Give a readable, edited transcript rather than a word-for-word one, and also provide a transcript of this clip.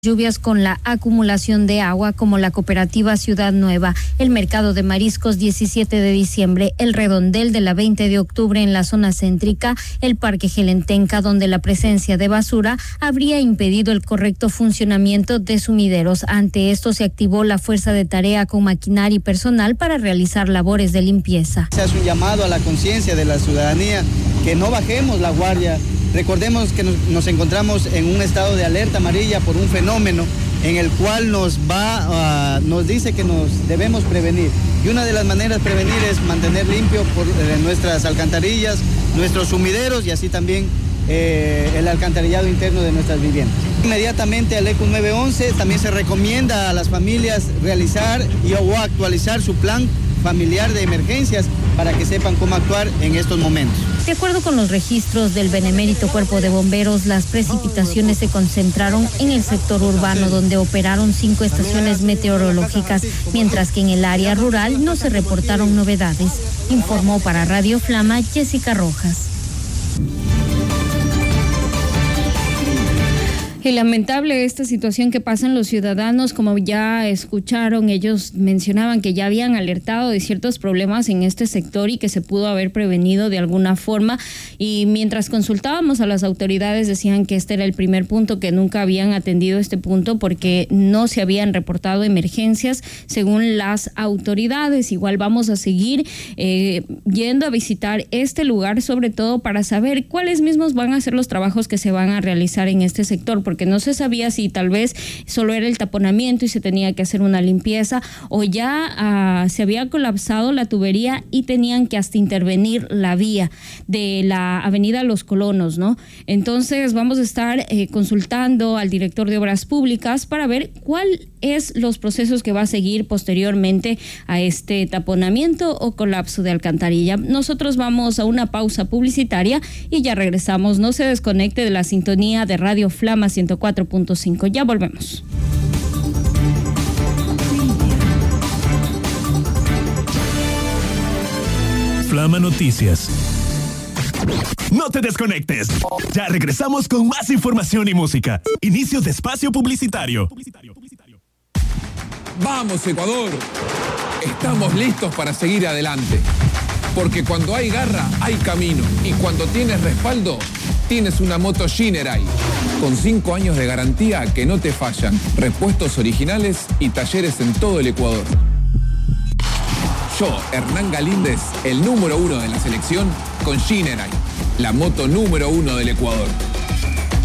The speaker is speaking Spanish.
Lluvias con la acumulación de agua, como la cooperativa Ciudad Nueva, el mercado de mariscos 17 de diciembre, el redondel de la 20 de octubre en la zona céntrica, el parque Gelentenca, donde la presencia de basura habría impedido el correcto funcionamiento de sumideros. Ante esto se activó la fuerza de tarea con maquinaria y personal para realizar labores de limpieza. Se hace un llamado a la conciencia de la ciudadanía, que no bajemos la guardia. Recordemos que nos encontramos en un estado de alerta amarilla por un fenómeno en el cual nos dice que nos debemos prevenir. Y una de las maneras de prevenir es mantener limpio nuestras alcantarillas, nuestros sumideros y así también el alcantarillado interno de nuestras viviendas. Inmediatamente al ECU 911 también se recomienda a las familias realizar o actualizar su plan familiar de emergencias para que sepan cómo actuar en estos momentos. De acuerdo con los registros del Benemérito Cuerpo de Bomberos, las precipitaciones se concentraron en el sector urbano, donde operaron 5 estaciones meteorológicas, mientras que en el área rural no se reportaron novedades. Informó para Radio Flama Jessica Rojas. Y lamentable esta situación que pasan los ciudadanos. Como ya escucharon, ellos mencionaban que ya habían alertado de ciertos problemas en este sector y que se pudo haber prevenido de alguna forma, y mientras consultábamos a las autoridades decían que este era el primer punto, que nunca habían atendido este punto porque no se habían reportado emergencias según las autoridades. Igual vamos a seguir yendo a visitar este lugar, sobre todo para saber cuáles mismos van a ser los trabajos que se van a realizar en este sector, porque no se sabía si tal vez solo era el taponamiento y se tenía que hacer una limpieza, o ya se había colapsado la tubería y tenían que hasta intervenir la vía de la avenida Los Colonos, ¿no? Entonces vamos a estar consultando al director de Obras Públicas para ver cuál es los procesos que va a seguir posteriormente a este taponamiento o colapso de alcantarilla. Nosotros vamos a una pausa publicitaria y ya regresamos. No se desconecte de la sintonía de Radio Flama 104.5. Ya volvemos. Flama Noticias. No te desconectes. Ya regresamos con más información y música. Inicio de espacio publicitario. ¡Vamos, Ecuador! Estamos listos para seguir adelante. Porque cuando hay garra, hay camino. Y cuando tienes respaldo, tienes una moto Shinerai. Con 5 años de garantía que no te fallan. Repuestos originales y talleres en todo el Ecuador. Yo, Hernán Galíndez, el número 1 de la selección, con Shinerai, la moto número 1 del Ecuador.